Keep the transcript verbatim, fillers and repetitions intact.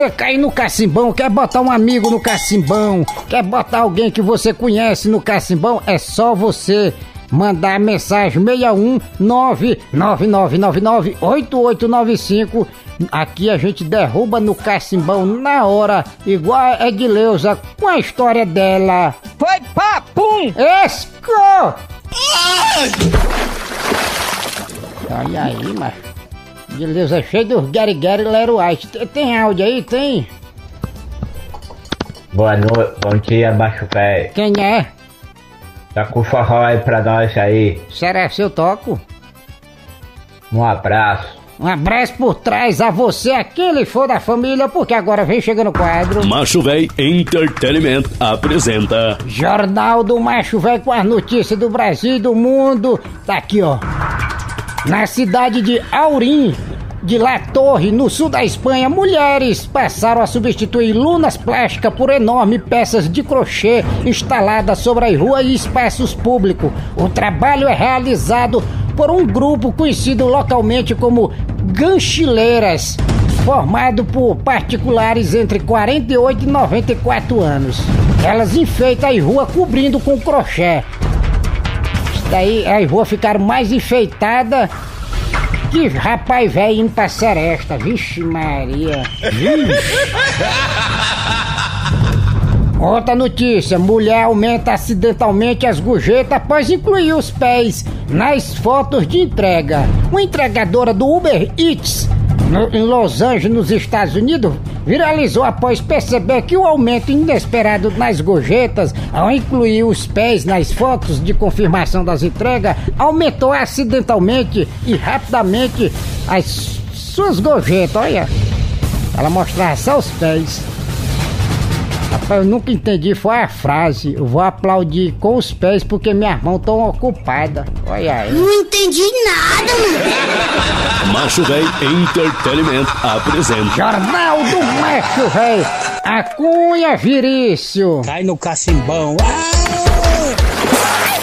Quer cair no cacimbão, quer botar um amigo no cacimbão, quer botar alguém que você conhece no cacimbão, é só você mandar mensagem seis um nove nove nove nove nove oito oito nove cinco. Aqui a gente derruba no cacimbão na hora, igual a Edileuza com a história dela. Foi papum! Esco! Olha aí, macho. Edileuza é cheio dos Gary Gary Leroy. Tem áudio aí? Tem? Boa noite, bom dia, macho velho. Quem é? Tá com forró aí pra nós aí. Será que eu toco? Um abraço. Um abraço por trás a você, aquele for da família, porque agora vem chegando o quadro. Macho Véi Entertainment apresenta Jornal do Macho Véi com as notícias do Brasil e do mundo. Tá aqui, ó. Na cidade de Aurim, de La Torre, no sul da Espanha, mulheres passaram a substituir lunas plásticas por enormes peças de crochê instaladas sobre as ruas e espaços públicos. O trabalho é realizado por um grupo conhecido localmente como ganchileiras, formado por particulares entre quarenta e oito e noventa e quatro anos. Elas enfeitam as ruas cobrindo com crochê. Daí as ruas ficaram mais enfeitadas que rapaz velho indo pra seresta. Vixe Maria. Vixe. Outra notícia: mulher aumenta acidentalmente as gorjetas após incluir os pés nas fotos de entrega. Uma entregadora do Uber Eats no, em Los Angeles, nos Estados Unidos, viralizou após perceber que o aumento inesperado nas gorjetas, ao incluir os pés nas fotos de confirmação das entregas, aumentou acidentalmente e rapidamente as suas gorjetas. Olha, ela mostrava só os pés. Rapaz, eu nunca entendi, foi a frase: eu vou aplaudir com os pés porque minhas mãos estão ocupadas. Olha aí. Não entendi nada, mano. Macho Véi Entertainment apresenta Jornal do Macho Véi, a Cunha Virício. Cai no cacimbão. Ah!